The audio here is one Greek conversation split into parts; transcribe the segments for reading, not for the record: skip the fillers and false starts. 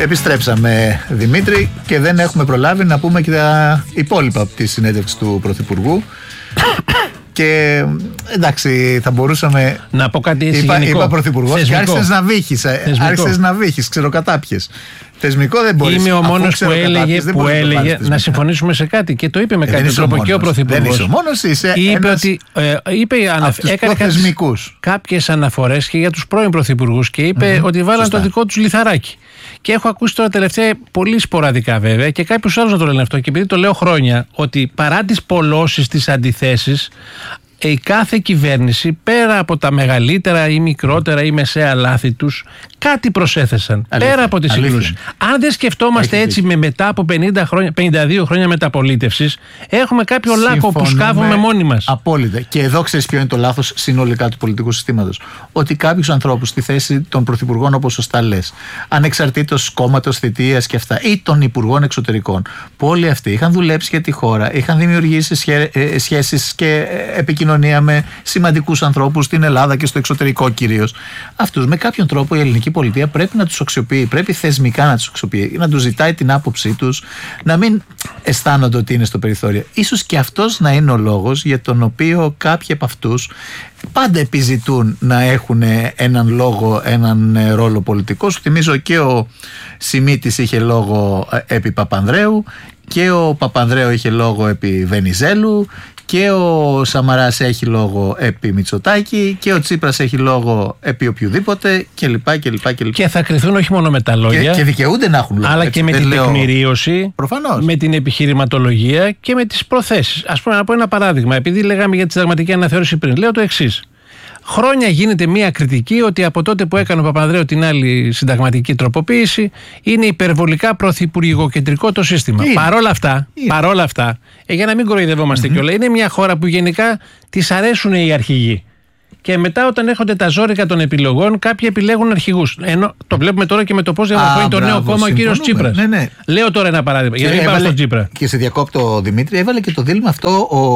Επιστρέψαμε, Δημήτρη, και δεν έχουμε προλάβει να πούμε και τα υπόλοιπα από τη συνέντευξη του Πρωθυπουργού. Και εντάξει, θα μπορούσαμε. Να πω κάτι έτσι γενικό. Είπα Πρωθυπουργός και άρχισες να βύχεις, ξέρω κατά ποιες. Θεσμικό δεν μπορείς. Είμαι ο μόνος που έλεγε να συμφωνήσουμε σε κάτι και το είπε με κάποιο τρόπο και ο Πρωθυπουργός. Δεν είσαι ο μόνος, είσαι έκανε κάποιες αναφορές και για τους πρώην Πρωθυπουργούς και είπε ότι βάλαν το δικό τους λιθαράκι. Και έχω ακούσει τώρα τελευταία, πολύ σποραδικά βέβαια, και κάποιους άλλους να το λένε αυτό. Και επειδή το λέω χρόνια, ότι παρά τις πολλώσεις, τις αντιθέσεις, η κάθε κυβέρνηση, πέρα από τα μεγαλύτερα ή μικρότερα ή μεσαία λάθη τους, κάτι προσέθεσαν. Πέρα από τις συγκρούσεις. Αν δεν σκεφτόμαστε έτσι μετά από 52 χρόνια μεταπολίτευσης, έχουμε κάποιο λάκκο που σκάβουμε μόνοι μας. Απόλυτα. Και εδώ ξέρεις ποιο είναι το λάθος συνολικά του πολιτικού συστήματος. Ότι κάποιους ανθρώπους στη θέση των πρωθυπουργών, όπως σωστά λες, ανεξαρτήτως κόμματος, θητείας και αυτά, ή των υπουργών εξωτερικών, που όλοι αυτοί είχαν δουλέψει για τη χώρα, είχαν δημιουργήσει σχέσεις και επικοινωνία με σημαντικούς ανθρώπους στην Ελλάδα και στο εξωτερικό κυρίως. Αυτούς με κάποιον τρόπο η ελληνική πολιτεία πρέπει να τους αξιοποιεί, πρέπει θεσμικά να τους αξιοποιεί, να τους ζητάει την άποψή τους, να μην αισθάνονται ότι είναι στο περιθώριο. Ίσως και αυτός να είναι ο λόγος για τον οποίο κάποιοι από αυτούς πάντα επιζητούν να έχουν έναν λόγο, έναν ρόλο πολιτικό. Σου θυμίζω και ο Σιμίτης είχε λόγο επί Παπανδρέου και ο Παπανδρέου είχε λόγο επί Βενιζέλου και ο Σαμαράς έχει λόγο επί Μητσοτάκη και ο Τσίπρας έχει λόγο επί οποιοδήποτε κλπ. Και θα κριθούν όχι μόνο με τα λόγια και δικαιούνται να έχουν λόγο, αλλά και με την τεκμηρίωση, προφανώς, με την επιχειρηματολογία και με τις προθέσεις. Ας πούμε, να πω ένα παράδειγμα, επειδή λέγαμε για τη συνταγματική αναθεώρηση πριν, λέω το εξής. Χρόνια γίνεται μία κριτική ότι από τότε που έκανε ο Παπανδρέου την άλλη συνταγματική τροποποίηση είναι υπερβολικά πρωθυπουργικοκεντρικό το σύστημα. Παρόλα αυτά, για να μην κοροϊδευόμαστε κιόλα, είναι μια χώρα που γενικά της αρέσουν οι αρχηγοί. Και μετά, όταν έρχονται τα ζόρικα των επιλογών, κάποιοι επιλέγουν αρχηγούς. Ενώ το βλέπουμε τώρα και με το πώς διαμορφώνει το νέο κόμμα ο κύριος Τσίπρας. Ναι. Λέω τώρα ένα παράδειγμα. Για να μην πάω στον Τσίπρα. Και σε διακόπτω, Δημήτρη, έβαλε και το δίλημμα αυτό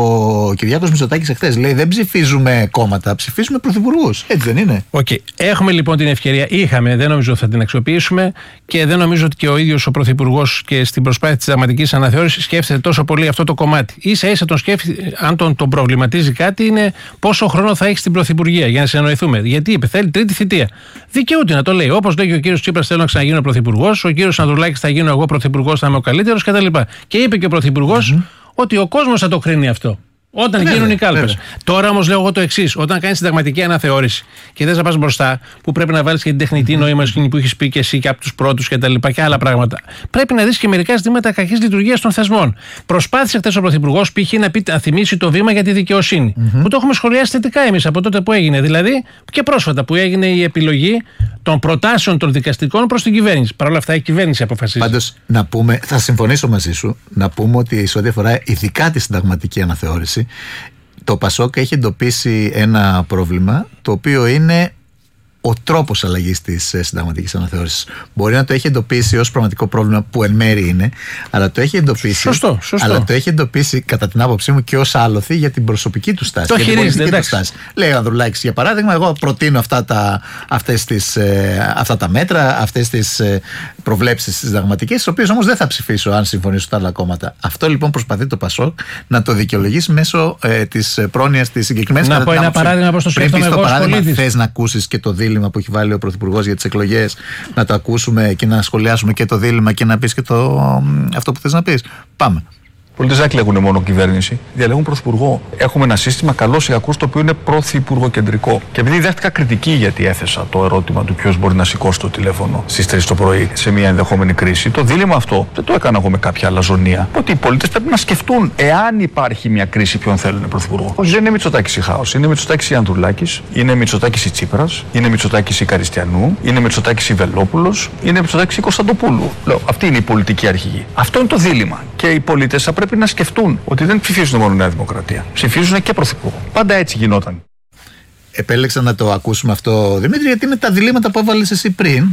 ο Κυριάκος Μητσοτάκης εχθές. Λέει: δεν ψηφίζουμε κόμματα, ψηφίζουμε πρωθυπουργούς. Έτσι δεν είναι? Έχουμε λοιπόν την ευκαιρία, δεν νομίζω ότι θα την αξιοποιήσουμε και δεν νομίζω ότι και ο ίδιος ο πρωθυπουργός και στην προσπάθεια της συνταγματικής αναθεώρησης σκέφτεται τόσο πολύ αυτό το κομμάτι. Ίσα-ίσα τον σκέφτεται, αν τον προβληματίζει κάτι, είναι πόσο χρόνο θα έχει στην πρωθυπουργία. Για να συνεννοηθούμε. Γιατί είπε, θέλει τρίτη θητεία. Δικαιούται να το λέει. Όπως λέει και ο κύριος Τσίπρας, θέλω να ξαναγίνω πρωθυπουργός. Ο κύριος Ανδρουλάκης, θα γίνω εγώ πρωθυπουργός, θα είμαι ο καλύτερος κτλ. Και είπε και ο πρωθυπουργός ότι ο κόσμος θα το κρίνει αυτό. Όταν γίνουν οι κάλπες. Τώρα όμως λέω εγώ το εξής. Όταν κάνεις συνταγματική αναθεώρηση και θες να πας μπροστά, που πρέπει να βάλεις και την τεχνητή νοημοσύνη που έχεις πει και εσύ και από τους πρώτους και τα λοιπά και άλλα πράγματα, πρέπει να δεις και μερικά ζητήματα κακής λειτουργίας των θεσμών. Προσπάθησε χθες ο Πρωθυπουργός π.χ. να θυμίσει το βήμα για τη δικαιοσύνη. Που το έχουμε σχολιάσει θετικά εμείς από τότε που έγινε. Δηλαδή και πρόσφατα που έγινε η επιλογή των προτάσεων των δικαστικών προς την κυβέρνηση. Παρ' όλα αυτά η κυβέρνηση αποφασίζει. Πάντως, να πούμε, θα συμφωνήσω μαζί σου, να πούμε ότι σε ό,τι αφορά ειδικά τη συνταγματική αναθεώρηση, το ΠΑΣΟΚ έχει εντοπίσει ένα πρόβλημα, το οποίο είναι ο τρόπος αλλαγής της συνταγματικής αναθεώρησης. Μπορεί να το έχει εντοπίσει ως πραγματικό πρόβλημα, που εν μέρει είναι, αλλά το έχει εντοπίσει. Σωστό. Αλλά το έχει εντοπίσει, κατά την άποψή μου, και ως άλοθη για την προσωπική του στάση. Το χειρίζεται. Λέει ο Ανδρουλάκης, για παράδειγμα, εγώ προτείνω αυτά τα μέτρα, αυτές τις προβλέψεις συνταγματικές, τις οποίες όμως δεν θα ψηφίσω αν συμφωνήσω τα άλλα κόμματα. Αυτό λοιπόν προσπαθεί το ΠΑΣΟΚ να το δικαιολογήσει μέσω της πρόνοιας της συγκεκριμένης. Να πω ένα παράδειγμα πώς το σκέφτομαι εγώ ως πολίτης. Θες να ακούσεις και το δίλημμα που έχει βάλει ο Πρωθυπουργός για τις εκλογές, να το ακούσουμε και να σχολιάσουμε και το δίλημμα και να πεις και αυτό που θες να πεις? Πάμε. Οι πολίτες δεν εκλέγουν μόνο κυβέρνηση, διαλέγουν πρωθυπουργό. Έχουμε ένα σύστημα καλώς ή ακούς, το οποίο είναι πρωθυπουργοκεντρικό. Και επειδή δέχτηκα κριτική γιατί έθεσα το ερώτημα του ποιος μπορεί να σηκώσει το τηλέφωνο στις 3 το πρωί σε μια ενδεχόμενη κρίση, το δίλημμα αυτό δεν το έκανα εγώ με κάποια αλαζονία. Ότι οι πολίτες πρέπει να σκεφτούν, εάν υπάρχει μια κρίση, ποιον θέλουν πρωθυπουργό. Όχι, δεν είναι Μητσοτάκης ή Χάος. Είναι Μητσοτάκης ή Ανδρουλάκης, είναι Μητσοτάκης ή Τσίπρας, είναι Μητσοτάκης ή Καριστιανού, είναι Μητσοτάκης ή Βελόπουλος, είναι Μητσοτάκης ή Κωνσταντοπούλου. Λέω, αυτή είναι η πολιτική αρχηγή. Αυτό είναι το δίλημμα. Και οι πολίτες θα πρέπει να σκεφτούν ότι δεν ψηφίζουν μόνο Νέα Δημοκρατία. Ψηφίζουν και πρωθυπουργό. Πάντα έτσι γινόταν. επέλεξα να το ακούσουμε αυτό, Δημήτρη, γιατί είναι τα διλήμματα που έβαλες εσύ πριν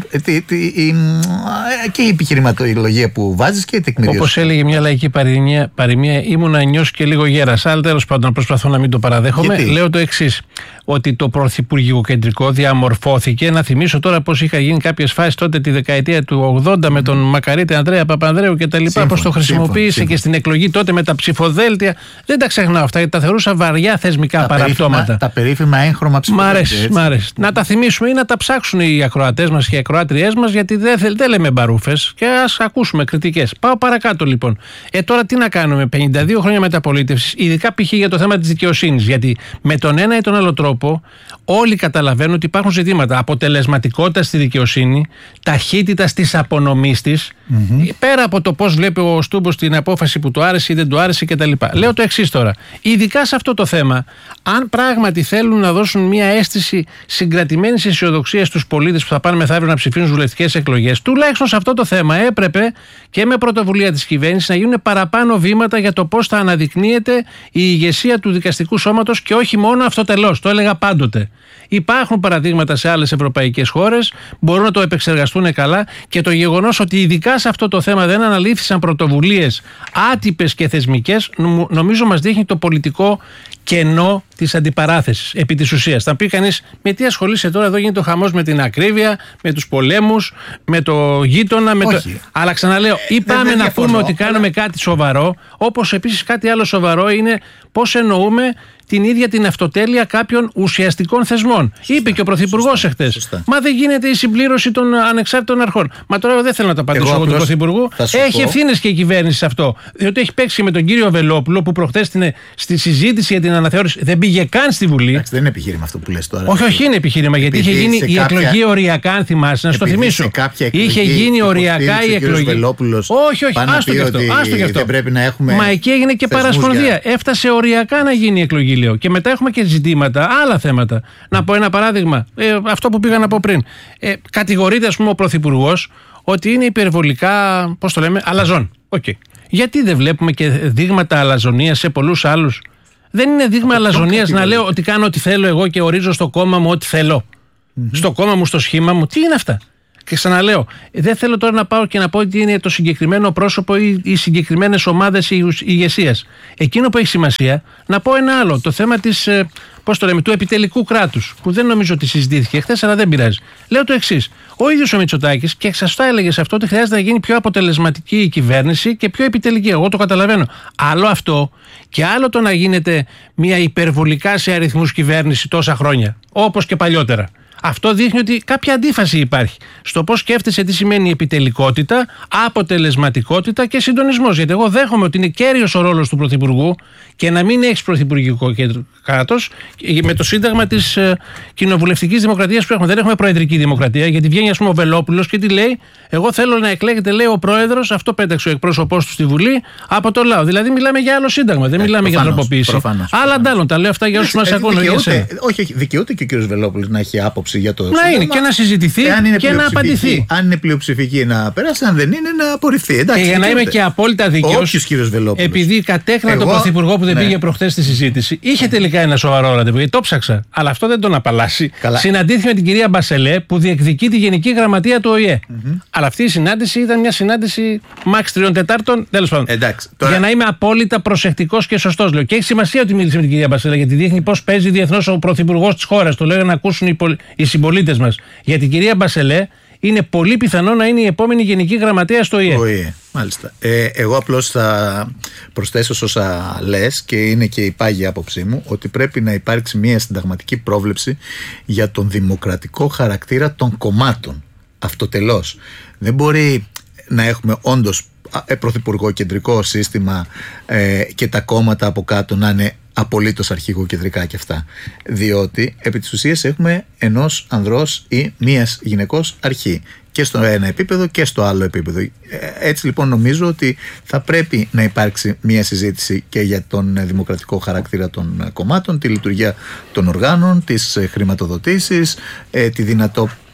και η επιχειρηματολογία που βάζεις και η τεκμηρίωση. Όπως έλεγε μια λαϊκή παροιμία, ήμουν νιός και λίγο γέρας. Αλλά τέλος πάντων, προσπαθώ να μην το παραδέχομαι. Γιατί? Λέω το εξής, ότι το πρωθυπουργικό κεντρικό διαμορφώθηκε. Να θυμίσω τώρα πώς είχα γίνει κάποιες φάσεις τότε τη δεκαετία του 80 με τον Μακαρίτη Ανδρέα Παπανδρέου και τα λοιπά. Πώς το χρησιμοποίησε και στην εκλογή τότε με τα ψηφοδέλτια. Δεν τα ξεχνάω αυτά, γιατί τα θεωρούσα βαριά θεσμικά παραπτώματα. Τα περίφημα έγχρωμα ψηφοδέλτια. Μ' αρέσει. Να τα θυμίσουμε ή να τα ψάξουν οι ακροατές μας και οι ακροάτριές μας, γιατί δεν λέμε μπαρούφες και ας ακούσουμε κριτικές. Πάω παρακάτω λοιπόν. Τώρα τι να κάνουμε, 52 χρόνια μεταπολίτευσης, ειδικά π.χ. για το θέμα της δικαιοσύνης. Γιατί με τον ένα ή τον άλλο τρόπο όλοι καταλαβαίνουν ότι υπάρχουν ζητήματα. Αποτελεσματικότητα στη δικαιοσύνη, ταχύτητα στις απονομής της, πέρα από το πώς βλέπει ο Στούμπος την απόφαση που του άρεσε ή δεν του άρεσε κτλ. Λέω το εξής τώρα. Ειδικά σε αυτό το θέμα, αν πράγματι θέλουν να δώσουν μια αίσθηση συγκρατημένης αισιοδοξίας στους πολίτες που θα πάνε μεθαύριο να ψηφίσουν στις βουλευτικές εκλογές, τουλάχιστον σε αυτό το θέμα έπρεπε και με πρωτοβουλία της κυβέρνησης να γίνουν παραπάνω βήματα για το πώς θα αναδεικνύεται η ηγεσία του δικαστικού σώματος και όχι μόνο αυτοτελώς. Το έλεγα πάντοτε. Υπάρχουν παραδείγματα σε άλλες ευρωπαϊκές χώρες, μπορούν να το επεξεργαστούν καλά και το γεγονός ότι ειδικά σε αυτό το θέμα δεν αναλήφθησαν πρωτοβουλίες άτυπες και θεσμικές, νομίζω μας δείχνει το πολιτικό κενό της αντιπαράθεσης επί της ουσίας. Θα πει κανείς, με τι ασχολείσαι τώρα, εδώ γίνεται ο χαμός με την ακρίβεια, με τους πολέμους, με το γείτονα. Αλλά ξαναλέω, ή πάμε να πούμε ότι κάνουμε κάτι σοβαρό, όπως επίσης κάτι άλλο σοβαρό είναι πώς εννοούμε την ίδια την αυτοτέλεια κάποιων ουσιαστικών θεσμών. Είπε και ο Πρωθυπουργός εχθές. Μα δεν γίνεται η συμπλήρωση των ανεξάρτητων αρχών. Μα τώρα δεν θέλω να τα απαντήσω εγώ του Πρωθυπουργού. Έχει ευθύνες και η κυβέρνηση σε αυτό. Διότι έχει παίξει με τον κύριο Βελόπουλο που προχθές στη συζήτηση για την αναθεώρηση δεν πήγε καν στη Βουλή. Εντάξει, δεν είναι επιχείρημα αυτό που λες τώρα. Όχι, είναι επιχείρημα, γιατί είχε γίνει η εκλογή οριακά, αν θυμάσαι, να στο θυμίσω. Είχε γίνει οριακά η εκλογή. Όχι, άστο και αυτό. Μα εκεί έγινε και παρασπονδία. Έφτασε οριακά να γίνει η εκλογή. Και μετά έχουμε και ζητήματα, άλλα θέματα. Να πω ένα παράδειγμα, αυτό που πήγα να πω πριν. Κατηγορείται, ας πούμε, ο Πρωθυπουργός ότι είναι υπερβολικά, πώς το λέμε, αλαζόν. Okay. Γιατί δεν βλέπουμε και δείγματα αλαζονίας σε πολλούς άλλους? Δεν είναι δείγμα αλαζονίας να λέω ότι κάνω ό,τι θέλω εγώ και ορίζω στο κόμμα μου ό,τι θέλω. Στο κόμμα μου, στο σχήμα μου. Τι είναι αυτά? Και ξαναλέω, δεν θέλω τώρα να πάω και να πω ότι είναι το συγκεκριμένο πρόσωπο ή οι συγκεκριμένες ομάδες ηγεσίας. Εκείνο που έχει σημασία, να πω ένα άλλο, το θέμα της, του επιτελικού κράτους, που δεν νομίζω ότι συζητήθηκε χθες, αλλά δεν πειράζει. Λέω το εξής. Ο ίδιος ο Μητσοτάκης, και σωστά έλεγε σε αυτό, ότι χρειάζεται να γίνει πιο αποτελεσματική η κυβέρνηση και πιο επιτελική. Εγώ το καταλαβαίνω. Άλλο αυτό και άλλο το να γίνεται μια υπερβολικά σε αριθμούς κυβέρνηση τόσα χρόνια, όπως και παλιότερα. Αυτό δείχνει ότι κάποια αντίφαση υπάρχει στο πώς σκέφτεσαι τι σημαίνει επιτελικότητα, αποτελεσματικότητα και συντονισμός. Γιατί εγώ δέχομαι ότι είναι κέριος ο ρόλος του Πρωθυπουργού και να μην έχεις πρωθυπουργικό κράτος με το σύνταγμα της κοινοβουλευτικής δημοκρατίας που έχουμε. Δεν έχουμε προεδρική δημοκρατία, γιατί βγαίνει, ας πούμε, ο Βελόπουλος και τι λέει? Εγώ θέλω να εκλέγεται, λέει, ο πρόεδρος, αυτό πέταξε ο εκπρόσωπός του στη Βουλή, από το λαό. Δηλαδή μιλάμε για άλλο σύνταγμα, δεν μιλάμε για τροποποίηση. Αλλά αντάλλον, τα λέω αυτά για όσους μας ακούν. Όχι, δικαιούται και ο κ. Βελόπουλος να έχει άποψη για το να σύνταγμα, είναι και να συζητηθεί και να απαντηθεί. Αν είναι πλειοψηφική να περάσει, αν δεν είναι να απορριφθεί. Εντάξει, και για να είμαι και απόλυτα δίκαιος, επειδή κατέκνα τον Πρωθυπουργό που δεν πήγε προχθές στη συζήτηση, είχε τελικά ένα σοβαρό ραντεβού, γιατί το ψάξα. Αλλά αυτό δεν τον απαλλάσσει. Συναντήθηκε με την κυρία Μπασελέ που διεκδικεί τη Γενική Γραμματεία του ΟΗΕ. Αλλά αυτή η συνάντηση ήταν μια συνάντηση max 3 τετάρτων. Τέλος πάντων. Για να είμαι απόλυτα προσεκτικός και σωστός, λέω. Και έχει σημασία ότι μίλησε με την κυρία Μπασελέ, γιατί δείχνει πώς παίζει διεθνώς ο Πρωθυπουργός της χώρας. Το λέω για να ακούσουν οι συμπολίτες μας. Γιατί η κυρία Μπασελέ είναι πολύ πιθανό να είναι η επόμενη Γενική Γραμματέα στο ΟΗΕ. Μάλιστα. Εγώ απλώς θα προσθέσω σε όσα λες, και είναι και η πάγια άποψή μου, ότι πρέπει να υπάρξει μια συνταγματική πρόβλεψη για τον δημοκρατικό χαρακτήρα των κομμάτων. Αυτοτελώς. Δεν μπορεί να έχουμε όντως πρωθυπουργό κεντρικό σύστημα και τα κόμματα από κάτω να είναι απολύτως αρχηγοκεντρικά και αυτά. Διότι επί της ουσίας έχουμε ενός ανδρός ή μίας γυναικός αρχή. Και στο ένα επίπεδο και στο άλλο επίπεδο. Έτσι λοιπόν νομίζω ότι θα πρέπει να υπάρξει μια συζήτηση και για τον δημοκρατικό χαρακτήρα των κομμάτων, τη λειτουργία των οργάνων, τις χρηματοδοτήσεις, τη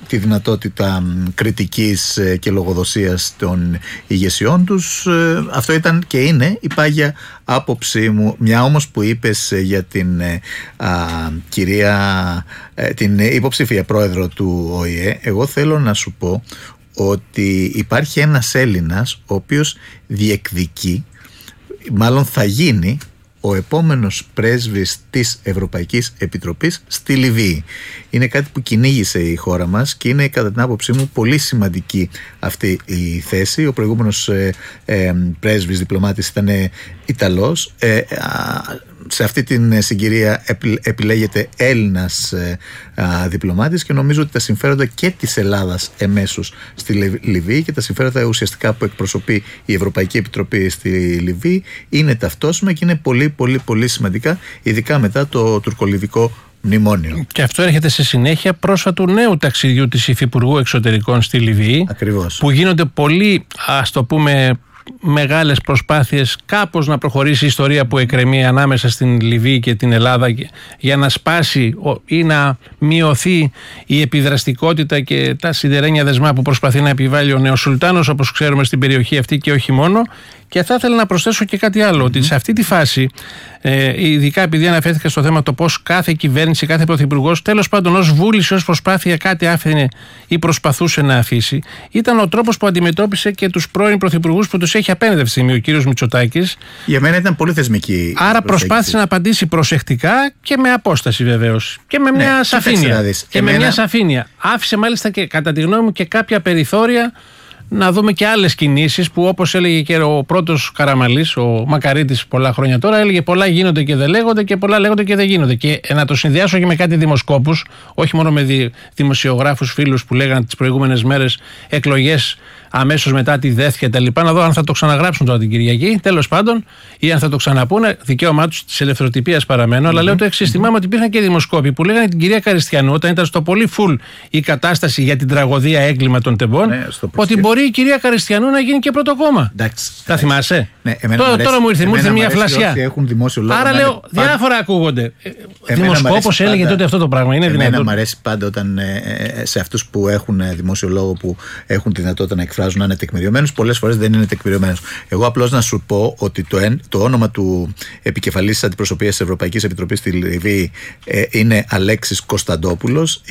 τη δυνατότητα κριτικής και λογοδοσίας των ηγεσιών τους. Αυτό ήταν και είναι η πάγια άποψή μου. Μια όμως που είπες για την την υποψήφια πρόεδρο του ΟΗΕ, εγώ θέλω να σου πω ότι υπάρχει ένας Έλληνας ο οποίος διεκδικεί, μάλλον θα γίνει ο επόμενος πρέσβης της Ευρωπαϊκής Επιτροπής στη Λιβύη. Είναι κάτι που κυνήγησε η χώρα μας και είναι κατά την άποψή μου πολύ σημαντική αυτή η θέση. Ο προηγούμενος πρέσβης διπλωμάτης ήταν Ιταλός. Σε αυτή την συγκυρία επιλέγεται Έλληνας διπλωμάτης και νομίζω ότι τα συμφέροντα και της Ελλάδας εμέσως στη Λιβύη και τα συμφέροντα ουσιαστικά που εκπροσωπεί η Ευρωπαϊκή Επιτροπή στη Λιβύη είναι ταυτόσιμα και είναι πολύ πολύ πολύ σημαντικά, ειδικά μετά το τουρκολιβικό μνημόνιο. Και αυτό έρχεται σε συνέχεια πρόσφατου νέου ταξιδιού της Υφυπουργού Εξωτερικών στη Λιβύη. Ακριβώς. Που γίνονται πολύ, ας το πούμε, μεγάλες προσπάθειες κάπως να προχωρήσει η ιστορία που εκκρεμεί ανάμεσα στην Λιβύη και την Ελλάδα για να σπάσει ή να μειωθεί η επιδραστικότητα και τα σιδερένια δεσμά που προσπαθεί να επιβάλλει ο νέος Σουλτάνος, όπως ξέρουμε, στην περιοχή αυτή και όχι μόνο. Και θα ήθελα να προσθέσω και κάτι άλλο, ότι σε αυτή τη φάση, ειδικά επειδή αναφέρθηκα στο θέμα το πώς κάθε κυβέρνηση, κάθε πρωθυπουργός, τέλος πάντων ως βούληση, ως προσπάθεια κάτι άφηνε ή προσπαθούσε να αφήσει, ήταν ο τρόπος που αντιμετώπισε και τους πρώην πρωθυπουργούς που τους έχει απέναντι αυτή τη στιγμή ο κύριος Μητσοτάκης. Για μένα ήταν πολύ θεσμική. Άρα προσπάθησε να απαντήσει προσεκτικά και με απόσταση βεβαίως. Και με μια σαφήνεια. Και με μια σαφήνεια. Άφησε μάλιστα και κατά τη γνώμη μου και κάποια περιθώρια να δούμε και άλλες κινήσεις που, όπως έλεγε και ο πρώτος Καραμαλής, ο Μακαρίτης πολλά χρόνια τώρα, έλεγε πολλά γίνονται και δεν λέγονται και πολλά λέγονται και δεν γίνονται. Και να το συνδυάσω και με κάτι δημοσκόπους, όχι μόνο με δημοσιογράφους φίλους που λέγανε τις προηγούμενες μέρες εκλογές αμέσως μετά τη ΔΕΘ και τα λοιπά, να δω αν θα το ξαναγράψουν τώρα την Κυριακή, τέλος πάντων, ή αν θα το ξαναπούνε. Δικαίωμά τους της ελευθεροτυπίας παραμένω, αλλά λέω το εξής. Θυμάμαι ότι υπήρχαν και δημοσκόποι που λέγανε την κυρία Καριστιανού, όταν ήταν στο πολύ full η κατάσταση για την τραγωδία έγκλημα των τεμπών, ότι μπορεί η κυρία Καριστιανού να γίνει και πρώτο κόμμα. Τα θυμάσαι? Τώρα μου ήρθε μια φλασιά. Άρα λέω, διάφορα ακούγονται. Δημοσκόπος έλεγε τότε αυτό το πράγμα. Είναι δυνατόν? Εμένα μου αρέσει πάντα όταν σε αυτούς που έχουν δημόσιο λόγο, που έχουν τη δυνατότητα να εκφράζουν, να είναι τεκμηριωμένους, πολλές φορές δεν είναι τεκμηριωμένους. Εγώ απλώς να σου πω ότι το όνομα του επικεφαλής της αντιπροσωπείας της Ευρωπαϊκής Επιτροπής στη Λιβύη είναι Αλέξης Κωνσταντόπουλος.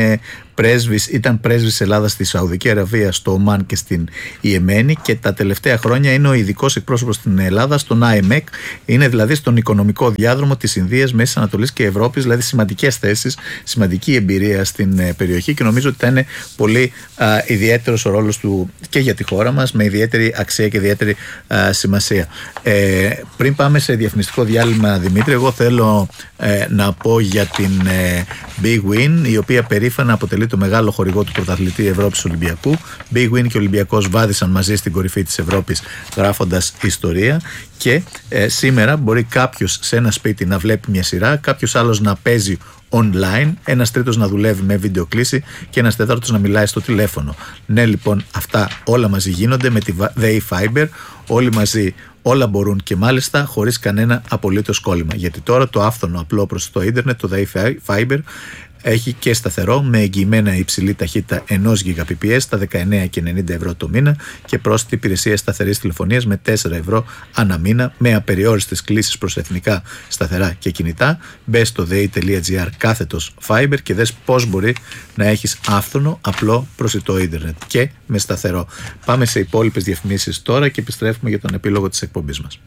Ήταν πρέσβης Ελλάδας στη Σαουδική Αραβία, στο Ομάν και στην Ιεμένη και τα τελευταία χρόνια είναι ο ειδικός εκπρόσωπος στην Ελλάδα, στον ΑΕΜΕΚ. Είναι δηλαδή στον οικονομικό διάδρομο της Ινδίας, Μέσης Ανατολής και Ευρώπης, δηλαδή σημαντικές θέσεις, σημαντική εμπειρία στην περιοχή και νομίζω ότι θα είναι πολύ ιδιαίτερος ο ρόλος του και για τη χώρα μας, με ιδιαίτερη αξία και ιδιαίτερη σημασία. Πριν πάμε σε διαφημιστικό διάλειμμα, Δημήτρη, εγώ θέλω να πω για την Big Win, η οποία περήφανα αποτελεί το μεγάλο χορηγό του πρωταθλητή Ευρώπης Ολυμπιακού. Big Win και ο Ολυμπιακός βάδισαν μαζί στην κορυφή της Ευρώπης, γράφοντας ιστορία. Και σήμερα μπορεί κάποιος σε ένα σπίτι να βλέπει μια σειρά, κάποιος άλλος να παίζει online, ένας τρίτος να δουλεύει με βιντεοκλήση και ένας τέταρτος να μιλάει στο τηλέφωνο. Ναι, λοιπόν, αυτά όλα μαζί γίνονται με τη ΔΕΗ Fiber. Όλοι μαζί όλα μπορούν και μάλιστα χωρίς κανένα απολύτως κόλλημα. Γιατί τώρα το άφθονο απλό προς το ίντερνετ, το ΔΕΗ Fiber, έχει και σταθερό με εγγυημένα υψηλή ταχύτητα 1 Gbps στα 19,90 ευρώ το μήνα και πρόσθετη υπηρεσία σταθερής τηλεφωνίας με 4 ευρώ ανά μήνα με απεριόριστες κλήσεις προς εθνικά σταθερά και κινητά. Μπες στο dei.gr/fiber και δες πώς μπορεί να έχεις άφθονο, απλό, προσιτό ίντερνετ και με σταθερό. Πάμε σε υπόλοιπες διαφημίσεις τώρα και επιστρέφουμε για τον επίλογο της εκπομπής μας.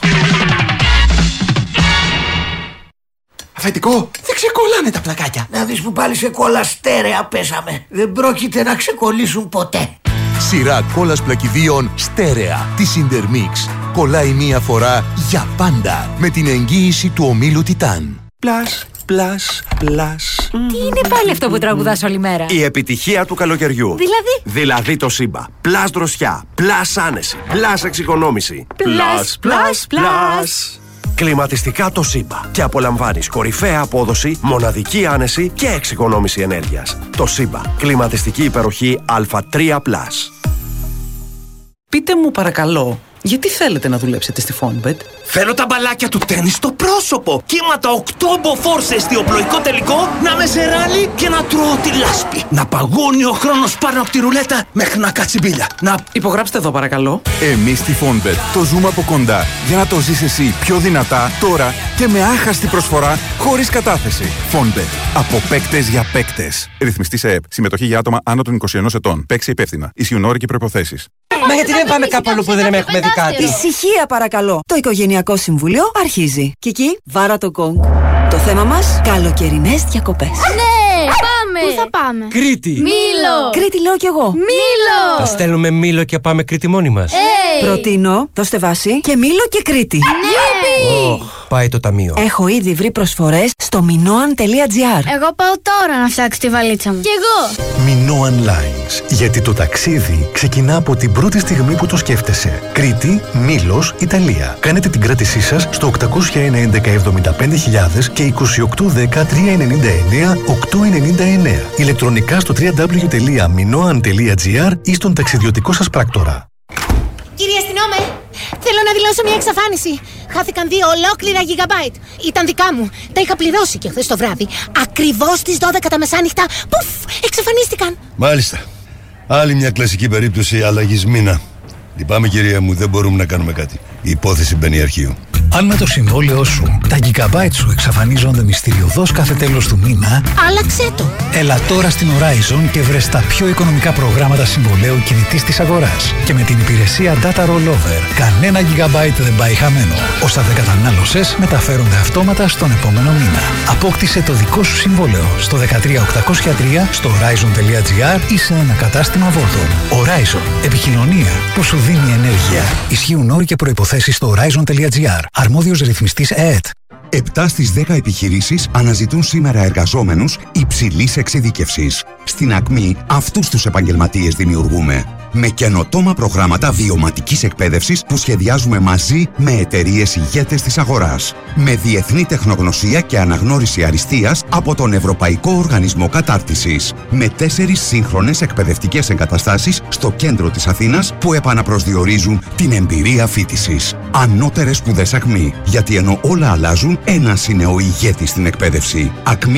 Αφεντικό, δεν ξεκολλάνε τα πλακάκια. Να δεις που πάλι σε κόλλα στέρεα πέσαμε. Δεν πρόκειται να ξεκολλήσουν ποτέ. Σειρά κόλλας πλακιδίων στέρεα της Intermix. Κολλάει μία φορά για πάντα με την εγγύηση του ομίλου Τιτάν. Πλας, πλας, πλας. Τι είναι πάλι αυτό που τραγουδάς όλη μέρα? Η επιτυχία του καλοκαιριού. Δηλαδή το Σύμπα. Πλας δροσιά, πλας άνεση, πλας εξοικονόμηση. Πλας, πλας, πλας. Κλιματιστικά το Σύμπα και απολαμβάνεις κορυφαία απόδοση, μοναδική άνεση και εξοικονόμηση ενέργειας. Το Σύμπα. Κλιματιστική υπεροχή Α3+. Πείτε μου παρακαλώ, Γιατί θέλετε να δουλέψετε στη Fonbet? Θέλω τα μπαλάκια του τέννις στο πρόσωπο. Κύματα 8 μποφόρ σε εστιοπλοϊκό τελικό, να με σε ράλι και να τρώω τη λάσπη. Να παγώνει ο χρόνος πάνω από τη ρουλέτα μέχρι να κάτσει μπίλια. Υπογράψτε εδώ παρακαλώ. Εμείς στη Fonbet το ζούμε από κοντά για να το ζεις εσύ πιο δυνατά τώρα και με άχαστη προσφορά χωρίς κατάθεση. Fonbet. Από παίκτες για παίκτες. Ρυθμιστή σε ΕΠ. Συμμετοχή για άτομα άνω των 21 ετών. Παίξει υπεύθυνα. Ισχύουν όροι και προϋποθέσεις. Μα γιατί δεν πάμε κάπου αλλού που δεν έχουμε δει κάτι? Ησυχία παρακαλώ. Το Οικογενειακό Συμβούλιο αρχίζει. Κική, βάρα το γκονγκ. Το θέμα μας, καλοκαιρινές διακοπές. Ναι, πάμε! Πού θα πάμε? Κρήτη! Μήλο! Κρήτη λέω κι εγώ. Μήλο! Θα στέλνουμε Μήλο και πάμε Κρήτη μόνοι μας. Προτείνω, δώστε βάση, και Μήλο και Κρήτη. Ναι! Πάει το ταμείο. Έχω ήδη βρει προσφορές στο minoan.gr. Εγώ πάω τώρα να φτιάξω τη βαλίτσα μου. Κι εγώ! Minoan Lines. Γιατί το ταξίδι ξεκινά από την πρώτη στιγμή που το σκέφτεσαι. Κρήτη, Μήλος, Ιταλία. Κάνετε την κράτησή σας στο 801 11 και 2810 399 899. Ηλεκτρονικά στο www.minoan.gr ή στον ταξιδιωτικό σας πράκτορα. Κύριε αστυνόμε, θέλω να δηλώσω μια εξαφάνιση. Χάθηκαν 2 ολόκληρα gigabyte. Ήταν δικά μου. Τα είχα πληρώσει και χθες το βράδυ. Ακριβώς στις 12 τα μεσάνυχτα. Πουφ, εξαφανίστηκαν. Μάλιστα. Άλλη μια κλασική περίπτωση αλλαγής μήνα. Λυπάμαι κυρία μου, δεν μπορούμε να κάνουμε κάτι. Η υπόθεση μπαίνει αρχείο. Αν με το συμβόλαιό σου τα gigabyte σου εξαφανίζονται μυστηριωδώς κάθε τέλος του μήνα, άλλαξέ το. Έλα τώρα στην Horizon και βρες τα πιο οικονομικά προγράμματα συμβολέου κινητής της αγοράς. Και με την υπηρεσία Data Rollover, κανένα gigabyte δεν πάει χαμένο. Όσα δεν κατανάλωσες μεταφέρονται αυτόματα στον επόμενο μήνα. Απόκτησε το δικό σου συμβόλαιο στο 13803 στο horizon.gr ή σε ένα κατάστημα Vodafone. Horizon. Επικοινωνία που σου δίνει ενέργεια. Ισχύουν όροι και προϋποθέσεις στο horizon.gr. Αρμόδιος ρυθμιστής ΕΕΤ. 7 στις 10 επιχειρήσεις αναζητούν σήμερα εργαζόμενους υψηλής εξειδίκευσης. Στην Ακμή αυτούς τους επαγγελματίες δημιουργούμε. Με καινοτόμα προγράμματα βιωματικής εκπαίδευσης που σχεδιάζουμε μαζί με εταιρείες ηγέτες της αγοράς. Με διεθνή τεχνογνωσία και αναγνώριση αριστείας από τον Ευρωπαϊκό Οργανισμό Κατάρτισης. Με 4 σύγχρονες εκπαιδευτικές εγκαταστάσεις στο κέντρο της Αθήνας που επαναπροσδιορίζουν την εμπειρία φοιτησης. Ανώτερες σπουδές Ακμή. Γιατί ενώ όλα αλλάζουν, ένας είναι ο ηγέτης στην εκπαίδευση.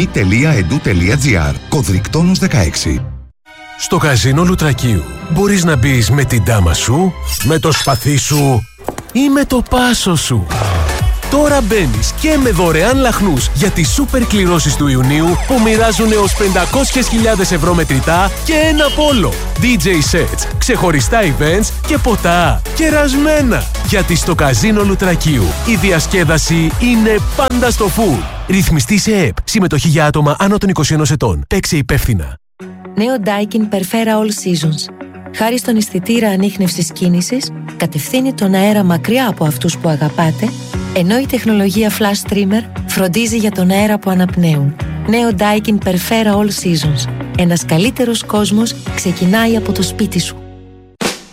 acmi.edu.gr. Κωδρικτόνος 16. Στο καζίνο Λουτρακίου μπορείς να μπεις με την ντάμα σου, με το σπαθί σου ή με το πάσο σου. Τώρα μπαίνεις και με δωρεάν λαχνούς για τις σούπερ κληρώσεις του Ιουνίου που μοιράζουν έως 500.000 ευρώ μετρητά και ένα πόλο. DJ sets, ξεχωριστά events και ποτά κερασμένα. Γιατί στο καζίνο Λουτρακίου η διασκέδαση είναι πάντα στο full. Ρυθμιστή σε ΕΠ. Συμμετοχή για άτομα άνω των 21 ετών. Παίξε υπεύθυνα. Νέο Daikin Perfera All Seasons. Χάρη στον αισθητήρα ανίχνευσης κίνησης, κατευθύνει τον αέρα μακριά από αυτούς που αγαπάτε, ενώ η τεχνολογία Flash Streamer φροντίζει για τον αέρα που αναπνέουν. Νέο Daikin Perfera All Seasons. Ένας καλύτερος κόσμος ξεκινάει από το σπίτι σου.